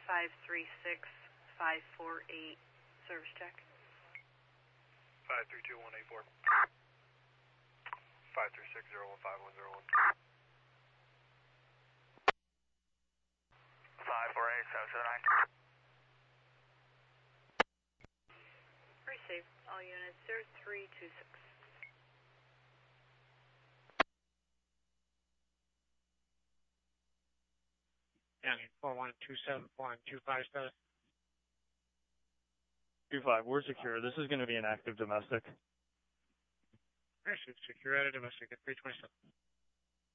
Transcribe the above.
536-548, service check. 532-184. 536-015-101. 548-779. Receive. All units 0326. County 41274-257. 25, we're secure. This is going to be an active domestic. Secure at a domestic at 327.